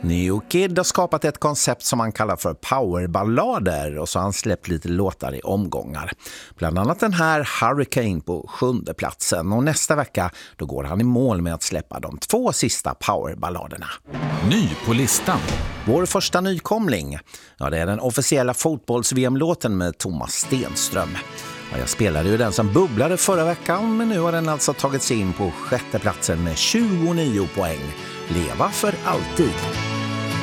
Neo Kid har skapat ett koncept som han kallar för powerballader och så har han släppt lite låtar i omgångar. Bland annat den här Hurricane på 7:e platsen och nästa vecka då går han i mål med att släppa de 2 sista powerballaderna. Ny på listan. Vår första nykomling, ja det är den officiella fotbolls-VM-låten med Thomas Stenström. Ja, jag spelade ju den som bubblade förra veckan men nu har den alltså tagit sig in på 6:e platsen med 29 poäng. Leva för alltid.